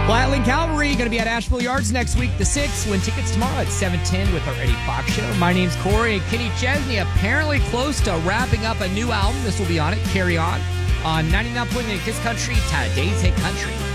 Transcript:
Flatland Cavalry going to be at Asheville Yards next week, the 6th. Win tickets tomorrow at 7:10 with our Eddie Fox Show. My name's Corey, and Kenny Chesney apparently close to wrapping up a new album. This will be on it. Carry On 99.9 Kiss Country, Today's Hit Country.